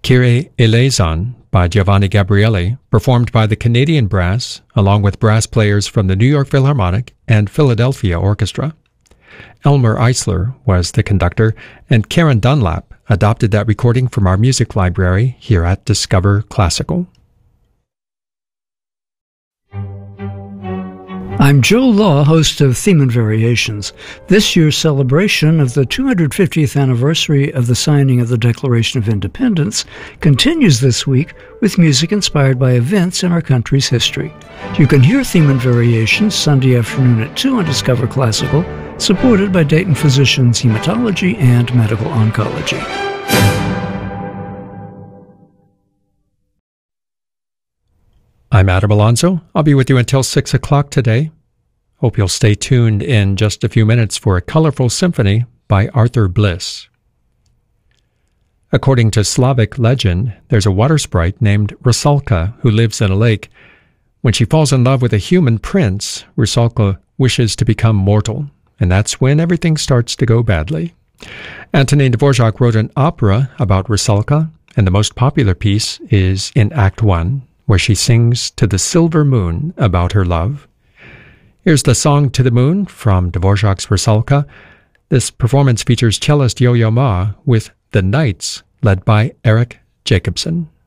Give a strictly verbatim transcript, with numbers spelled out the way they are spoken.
Kyrie Eleison by Giovanni Gabrieli, performed by the Canadian Brass, along with brass players from the New York Philharmonic and Philadelphia Orchestra. Elmer Eisler was the conductor, and Karen Dunlap adopted that recording from our music library here at Discover Classical. I'm Joe Law, host of Theme and Variations. This year's celebration of the two hundred fiftieth anniversary of the signing of the Declaration of Independence continues this week with music inspired by events in our country's history. You can hear Theme and Variations Sunday afternoon at two on Discover Classical, supported by Dayton Physicians Hematology and Medical Oncology. I'm Adam Alonso. I'll be with you until six o'clock today. Hope you'll stay tuned in just a few minutes for a colorful symphony by Arthur Bliss. According to Slavic legend, there's a water sprite named Rusalka who lives in a lake. When she falls in love with a human prince, Rusalka wishes to become mortal, and that's when everything starts to go badly. Antonin Dvorak wrote an opera about Rusalka, and the most popular piece is in Act One, where she sings to the silver moon about her love. Here's the Song to the Moon from Dvorak's Rusalka. This performance features cellist Yo-Yo Ma with The Knights, led by Eric Jacobson.